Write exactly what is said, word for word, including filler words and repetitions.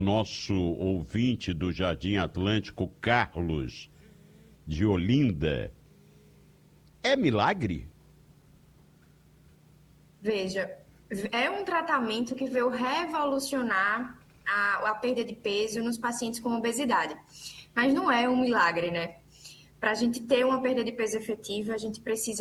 nosso ouvinte do Jardim Atlântico, Carlos, de Olinda. É milagre? Veja, é um tratamento que veio revolucionar a, a perda de peso nos pacientes com obesidade. Mas não é um milagre, né? Para a gente ter uma perda de peso efetiva, a gente precisa